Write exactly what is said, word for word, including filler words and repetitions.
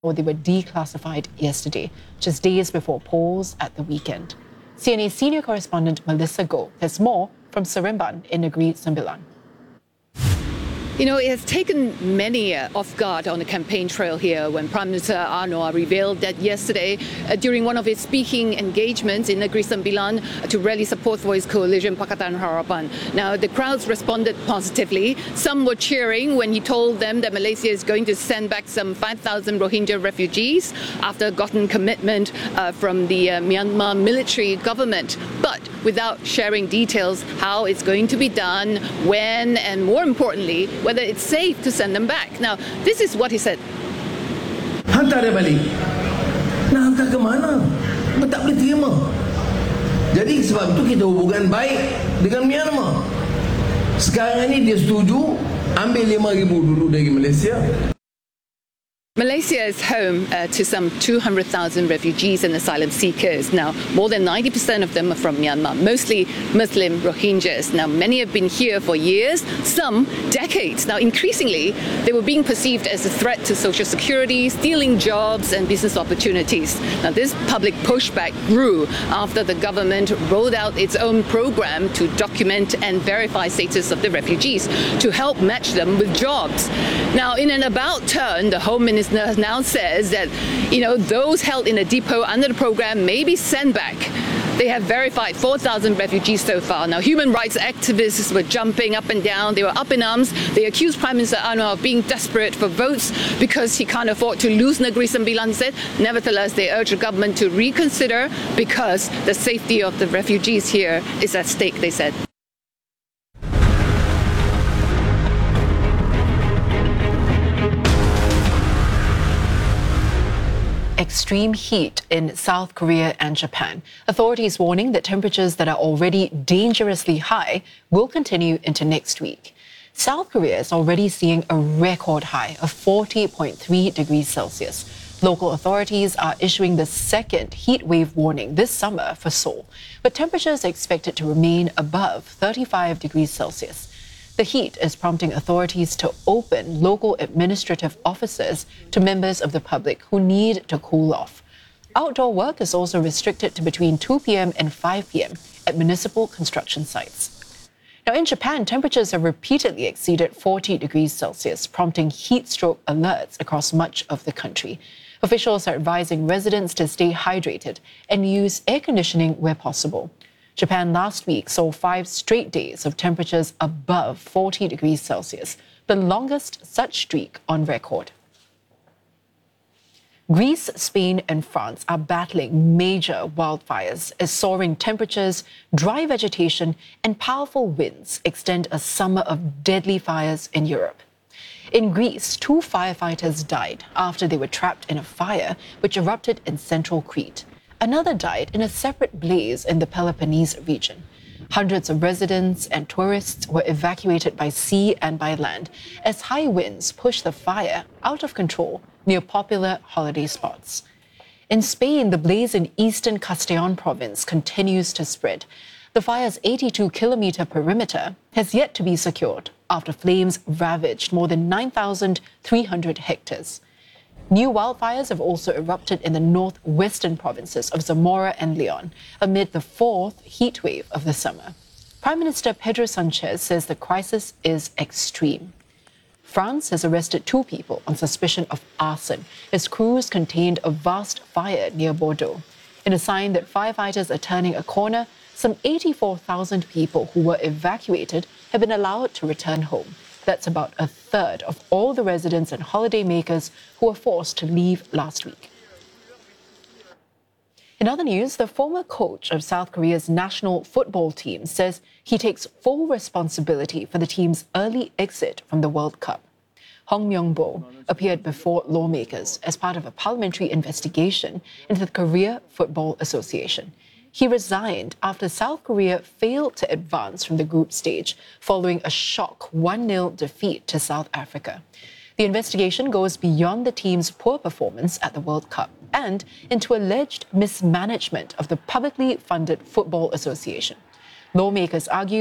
or they were declassified yesterday, just days before polls at the weekend. C N A senior correspondent Melissa Goh has more from Seremban in Negeri Sembilan. You know, it has taken many uh, off guard on the campaign trail here when Prime Minister Anwar revealed that yesterday uh, during one of his speaking engagements in Negeri Sembilan uh, to rally support for his coalition Pakatan Harapan. Now, the crowds responded positively. Some were cheering when he told them that Malaysia is going to send back some five thousand Rohingya refugees after gotten commitment uh, from the uh, Myanmar military government, but without sharing details how it's going to be done, when, and more importantly, whether it's safe to send them back. Now, this is what he said. Hantar dia balik. Nak hantar ke mana? Tak boleh terima. Jadi sebab itu kita hubungan baik dengan Myanmar. Sekarang ini dia setuju ambil lima ribu dulu dari Malaysia. Malaysia is home uh, to some two hundred thousand refugees and asylum seekers. Now, more than ninety percent of them are from Myanmar, mostly Muslim Rohingyas. Now, many have been here for years, some decades. Now, increasingly, they were being perceived as a threat to social security, stealing jobs and business opportunities. Now, this public pushback grew after the government rolled out its own program to document and verify status of the refugees to help match them with jobs. Now, in an about turn, the Home Minister now says that, you know, those held in a depot under the program may be sent back. They have verified four thousand refugees so far. Now, human rights activists were jumping up and down. They were up in arms. They accused Prime Minister Anwar of being desperate for votes because he can't afford to lose Negeri Sembilan, he said. Nevertheless, they urged the government to reconsider because the safety of the refugees here is at stake, they said. Extreme heat in South Korea and Japan. Authorities warning that temperatures that are already dangerously high will continue into next week. South Korea is already seeing a record high of forty point three degrees Celsius. Local authorities are issuing the second heat wave warning this summer for Seoul, but temperatures are expected to remain above thirty-five degrees Celsius. The heat is prompting authorities to open local administrative offices to members of the public who need to cool off. Outdoor work is also restricted to between two p.m. and five p.m. at municipal construction sites. Now, in Japan, temperatures have repeatedly exceeded forty degrees Celsius, prompting heat stroke alerts across much of the country. Officials are advising residents to stay hydrated and use air conditioning where possible. Japan last week saw five straight days of temperatures above forty degrees Celsius, the longest such streak on record. Greece, Spain and France are battling major wildfires as soaring temperatures, dry vegetation and powerful winds extend a summer of deadly fires in Europe. In Greece, two firefighters died after they were trapped in a fire which erupted in central Crete. Another died in a separate blaze in the Peloponnese region. Hundreds of residents and tourists were evacuated by sea and by land as high winds pushed the fire out of control near popular holiday spots. In Spain, the blaze in eastern Castellón province continues to spread. The fire's eighty-two kilometre perimeter has yet to be secured after flames ravaged more than nine thousand three hundred hectares. New wildfires have also erupted in the northwestern provinces of Zamora and Leon amid the fourth heat wave of the summer. Prime Minister Pedro Sanchez says the crisis is extreme. France has arrested two people on suspicion of arson as crews contained a vast fire near Bordeaux. In a sign that firefighters are turning a corner, some eighty-four thousand people who were evacuated have been allowed to return home. That's about a third of all the residents and holidaymakers who were forced to leave last week. In other news, the former coach of South Korea's national football team says he takes full responsibility for the team's early exit from the World Cup. Hong Myung-bo appeared before lawmakers as part of a parliamentary investigation into the Korea Football Association. He resigned after South Korea failed to advance from the group stage following a shock one nil defeat to South Africa. The investigation goes beyond the team's poor performance at the World Cup and into alleged mismanagement of the publicly funded Football Association. Lawmakers argue